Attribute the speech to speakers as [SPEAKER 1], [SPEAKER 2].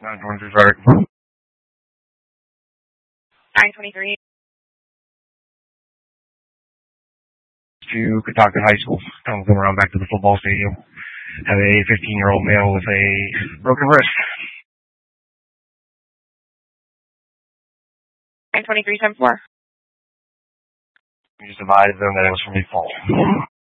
[SPEAKER 1] 923 Frederick.
[SPEAKER 2] 923.
[SPEAKER 1] To Catoctin High School. Come around back to the football stadium. Have a 15-year-old male with a broken wrist.
[SPEAKER 2] 923-74.
[SPEAKER 1] We just advised them that it was from a fall.